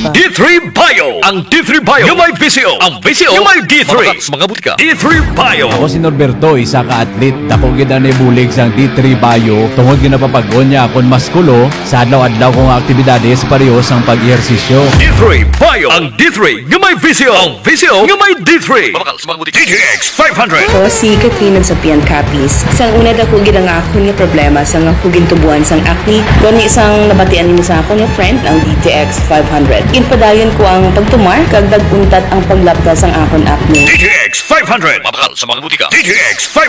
pa. D3 Bio. Ang D3 Bio yung may VCO. Ang VCO yung may D3. Mga butika. D3 Bio. Ako si Norberto, isa ka atlet. Dako gid ang ibulig sang D3 Bio. Tungod ginapapagon niya akong maskulo sa adlaw-adlaw kong aktibidades pareho sang pag-ehersisyo. D3 Bio. Ang D3 yung may VCO. Ang VCO yung may D3. Mga butika. DTX 500. Ako si Katrina Zapian Capis. Sang una dako gid ang ako nga problema sang ako gintubuan sang acne. Gani isang nabatian nimo sa ako nga friend ang DTX 500. Inpadayon ko ang pagtumar kag daguntat ang paglapdas sang akon acne. DTX 500. Mabakal sa mga butika. DTX 500.